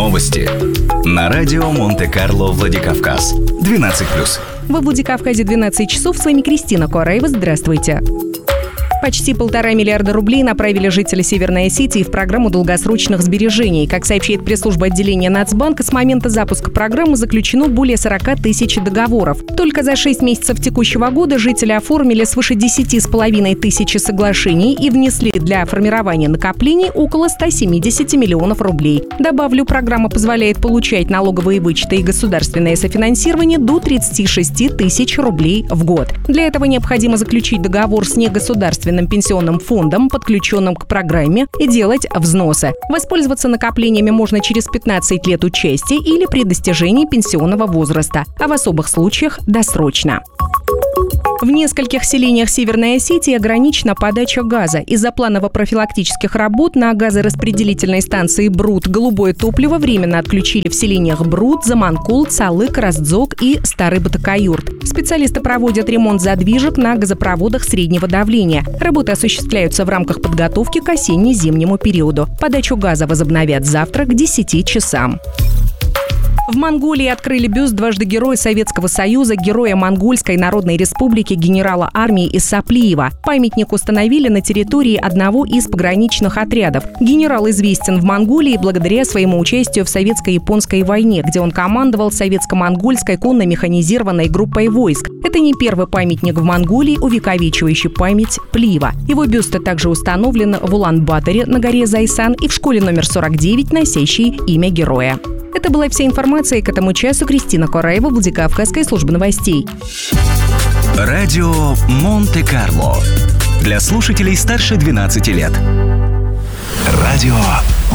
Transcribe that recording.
Новости. На радио Монте-Карло Владикавказ. 12+. Во Владикавказе 12 часов. С вами Кристина Кораева. Здравствуйте. Почти 1,5 миллиарда рублей направили жители Северной Осетии в программу долгосрочных сбережений. Как сообщает пресс-служба отделения Нацбанка, с момента запуска программы заключено более 40 тысяч договоров. Только за 6 месяцев текущего года жители оформили свыше 10,5 тысяч соглашений и внесли для формирования накоплений около 170 миллионов рублей. Добавлю, программа позволяет получать налоговые вычеты и государственное софинансирование до 36 тысяч рублей в год. Для этого необходимо заключить договор с негосударственным пенсионным фондом, подключенным к программе, и делать взносы. Воспользоваться накоплениями можно через 15 лет участия или при достижении пенсионного возраста, а в особых случаях досрочно. В нескольких селениях Северной Осетии ограничена подача газа. Из-за планово-профилактических работ на газораспределительной станции Брут голубое топливо временно отключили в селениях Брут, Заманкул, Цалык, Раздзок и Старый Батакаюрт. Специалисты проводят ремонт задвижек на газопроводах среднего давления. Работы осуществляются в рамках подготовки к осенне-зимнему периоду. Подачу газа возобновят завтра к 10 часам. В Монголии открыли бюст дважды Героя Советского Союза, Героя Монгольской Народной Республики генерала армии Исаплиева. Памятник установили на территории одного из пограничных отрядов. Генерал известен в Монголии благодаря своему участию в Советско-японской войне, где он командовал советско-монгольской конно-механизированной группой войск. Это не первый памятник в Монголии, увековечивающий память Плиева. Его бюст также установлен в Улан-Баторе на горе Зайсан и в школе номер 49, носящей имя героя. Это была вся информация к этому часу. Кристина Кораева, Владикавказская служба новостей. Радио Монте-Карло. Для слушателей старше 12 лет. Радио